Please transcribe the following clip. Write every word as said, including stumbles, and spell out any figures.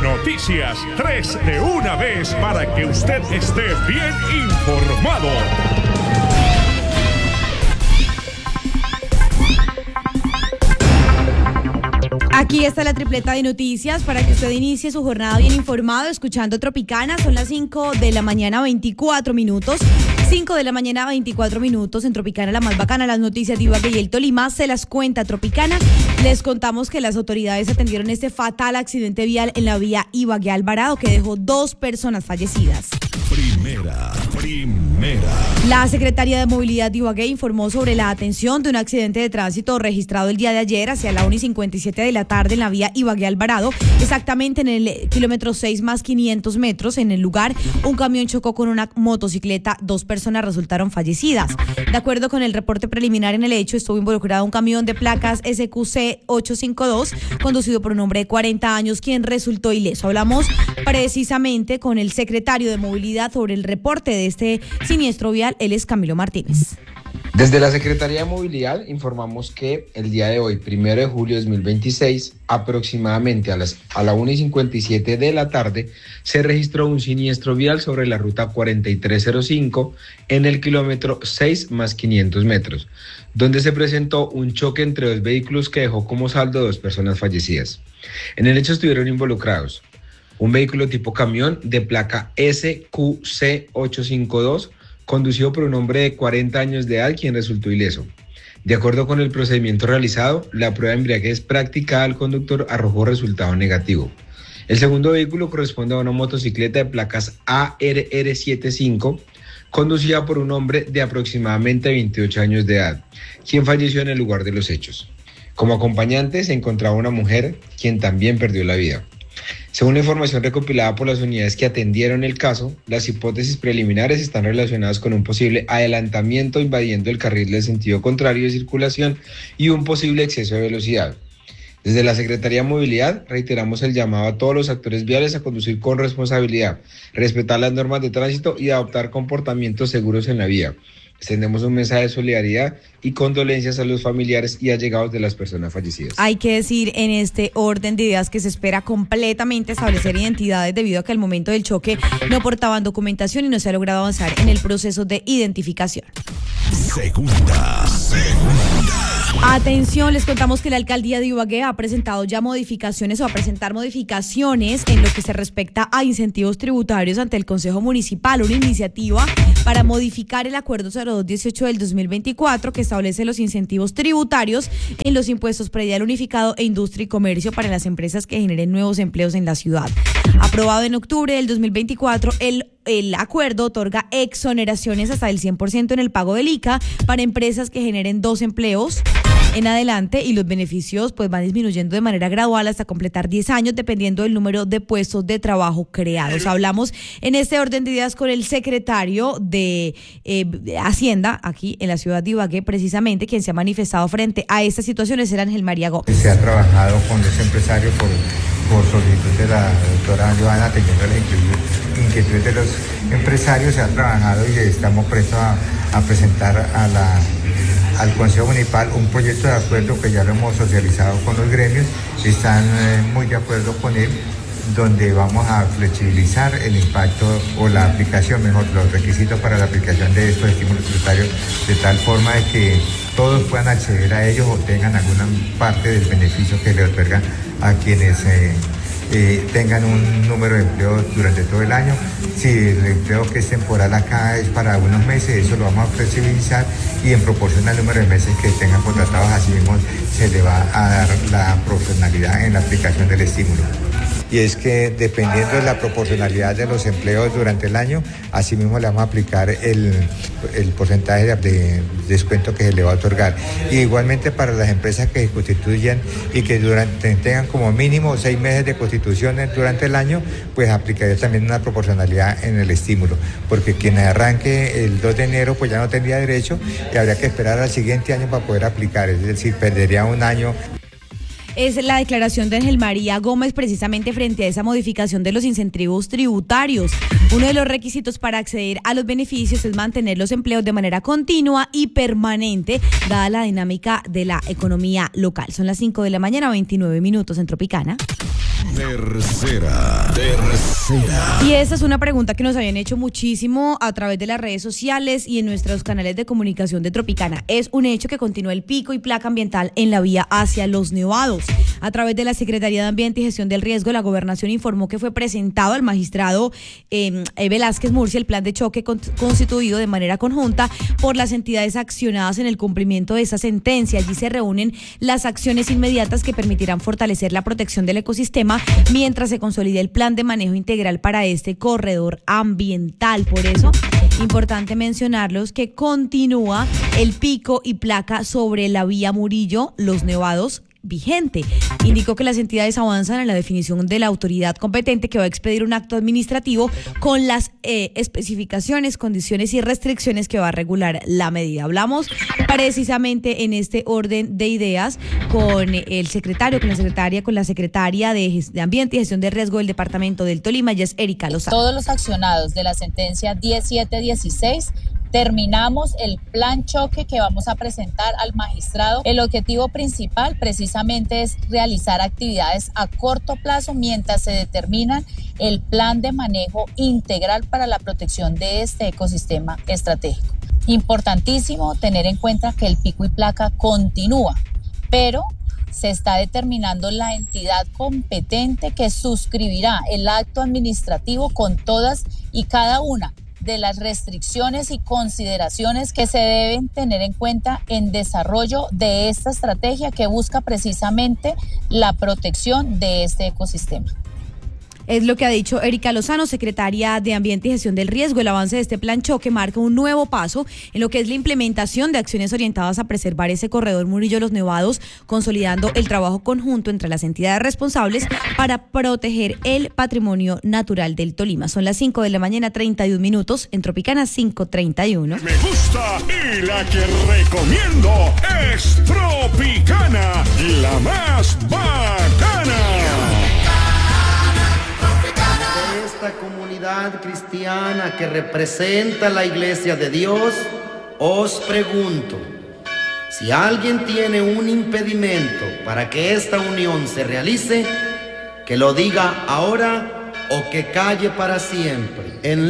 Noticias, tres de una vez para que usted esté bien informado. Aquí está la tripleta de noticias para que usted inicie su jornada bien informado escuchando Tropicana. Son las cinco de la mañana, veinticuatro minutos. cinco de la mañana, veinticuatro minutos en Tropicana, la más bacana. Las noticias de Ibagué y el Tolima se las cuenta Tropicana. Les contamos que las autoridades atendieron este fatal accidente vial en la vía Ibagué-Alvarado que dejó dos personas fallecidas. Primera, primera. La Secretaría de Movilidad de Ibagué informó sobre la atención de un accidente de tránsito registrado el día de ayer hacia la una y cincuenta y siete de la tarde en la vía Ibagué-Alvarado, exactamente en el kilómetro seis más quinientos metros. En el lugar, un camión chocó con una motocicleta, dos personas resultaron fallecidas. De acuerdo con el reporte preliminar, en el hecho estuvo involucrado un camión de placas S Q C ochocientos cincuenta y dos, conducido por un hombre de cuarenta años, quien resultó ileso. Hablamos precisamente con el secretario de Movilidad sobre el reporte de este siniestro vial. Él es Camilo Martínez. Desde la Secretaría de Movilidad informamos que el día de hoy, primero de julio de dos mil veintiséis, aproximadamente a las a la una y cincuenta y siete de la tarde, se registró un siniestro vial sobre la ruta cuarenta y tres cero cinco en el kilómetro seis más quinientos metros, donde se presentó un choque entre dos vehículos que dejó como saldo dos personas fallecidas. En el hecho estuvieron involucrados un vehículo tipo camión de placa S Q C ochocientos cincuenta y dos, conducido por un hombre de cuarenta años de edad, quien resultó ileso. De acuerdo con el procedimiento realizado, la prueba de embriaguez practicada al conductor arrojó resultado negativo. El segundo vehículo corresponde a una motocicleta de placas A R R setenta y cinco, conducida por un hombre de aproximadamente veintiocho años de edad, quien falleció en el lugar de los hechos. Como acompañante se encontraba una mujer, quien también perdió la vida. Según la información recopilada por las unidades que atendieron el caso, las hipótesis preliminares están relacionadas con un posible adelantamiento invadiendo el carril del sentido contrario de circulación y un posible exceso de velocidad. Desde la Secretaría de Movilidad reiteramos el llamado a todos los actores viales a conducir con responsabilidad, respetar las normas de tránsito y adoptar comportamientos seguros en la vía. Extendemos un mensaje de solidaridad y condolencias a los familiares y allegados de las personas fallecidas. Hay que decir en este orden de ideas que se espera completamente establecer identidades debido a que al momento del choque no portaban documentación y no se ha logrado avanzar en el proceso de identificación. Segunda, segunda. Atención, les contamos que la alcaldía de Ibagué ha presentado ya modificaciones o va a presentar modificaciones en lo que se respecta a incentivos tributarios ante el Consejo Municipal, una iniciativa para modificar el acuerdo cero dos dieciocho del dos mil veinticuatro que establece los incentivos tributarios en los impuestos predial unificado e industria y comercio para las empresas que generen nuevos empleos en la ciudad. Aprobado en octubre del dos mil veinticuatro, el El acuerdo otorga exoneraciones hasta el cien por ciento en el pago del I C A para empresas que generen dos empleos en adelante, y los beneficios pues van disminuyendo de manera gradual hasta completar diez años dependiendo del número de puestos de trabajo creados. Hablamos en este orden de ideas con el secretario de, eh, de Hacienda aquí en la ciudad de Ibagué, precisamente quien se ha manifestado frente a esta situación es el Ángel María Gómez. Se ha trabajado con los empresarios por, por solicitud de la doctora Joana, teniendo las inquietudes de los empresarios. Se ha trabajado y estamos prestos a, a presentar a la al Consejo Municipal un proyecto de acuerdo que ya lo hemos socializado con los gremios, están eh, muy de acuerdo con él, donde vamos a flexibilizar el impacto o la aplicación, mejor, los requisitos para la aplicación de estos estímulos tributarios, de tal forma de que todos puedan acceder a ellos o tengan alguna parte del beneficio que le otorgan a quienes eh, eh, tengan un número de empleos durante todo el año. Si el empleo que es temporal acá es para unos meses, eso lo vamos a flexibilizar, y en proporción al número de meses que tengan contratados, así mismo se le va a dar la profesionalidad en la aplicación del estímulo. Y es que dependiendo de la proporcionalidad de los empleos durante el año, así mismo le vamos a aplicar el, el porcentaje de, de descuento que se le va a otorgar. Y igualmente para las empresas que se constituyan y que durante, tengan como mínimo seis meses de constitución durante el año, pues aplicaría también una proporcionalidad en el estímulo, porque quien arranque el dos de enero pues ya no tendría derecho y habría que esperar al siguiente año para poder aplicar, es decir, perdería un año. Es la declaración de Ángel María Gómez precisamente frente a esa modificación de los incentivos tributarios. Uno de los requisitos para acceder a los beneficios es mantener los empleos de manera continua y permanente, dada la dinámica de la economía local. Son las cinco de la mañana, veintinueve minutos en Tropicana. Tercera, tercera. Y esa es una pregunta que nos habían hecho muchísimo a través de las redes sociales y en nuestros canales de comunicación de Tropicana. Es un hecho que continúa el pico y placa ambiental en la vía hacia Los Nevados. A través de la Secretaría de Ambiente y Gestión del Riesgo, la Gobernación informó que fue presentado al magistrado eh, Velázquez Murcia el plan de choque con, constituido de manera conjunta por las entidades accionadas en el cumplimiento de esa sentencia. Allí se reúnen las acciones inmediatas que permitirán fortalecer la protección del ecosistema mientras se consolide el plan de manejo integral para este corredor ambiental. Por eso, importante mencionarlos que continúa el pico y placa sobre la vía Murillo, Los Nevados, vigente. Indicó que las entidades avanzan en la definición de la autoridad competente que va a expedir un acto administrativo con las eh, especificaciones, condiciones y restricciones que va a regular la medida. Hablamos precisamente en este orden de ideas con el secretario, con la secretaria, con la secretaria de, de Ambiente y Gestión de Riesgo del Departamento del Tolima, ella es Erika Lozano. Todos los accionados de la sentencia diecisiete dieciséis terminamos el plan choque que vamos a presentar al magistrado. El objetivo principal precisamente es realizar actividades a corto plazo mientras se determinan el plan de manejo integral para la protección de este ecosistema estratégico. Importantísimo tener en cuenta que el pico y placa continúa, pero se está determinando la entidad competente que suscribirá el acto administrativo con todas y cada una de las restricciones y consideraciones que se deben tener en cuenta en desarrollo de esta estrategia que busca precisamente la protección de este ecosistema. Es lo que ha dicho Erika Lozano, secretaria de Ambiente y Gestión del Riesgo. El avance de este plan choque marca un nuevo paso en lo que es la implementación de acciones orientadas a preservar ese corredor Murillo-Los Nevados, consolidando el trabajo conjunto entre las entidades responsables para proteger el patrimonio natural del Tolima. Son las cinco de la mañana, treinta y un minutos, en Tropicana cinco treinta y uno. Me gusta y la que recomiendo es Tropicana, la más bacana. Esta comunidad cristiana que representa la Iglesia de Dios, os pregunto, si alguien tiene un impedimento para que esta unión se realice, que lo diga ahora o que calle para siempre. En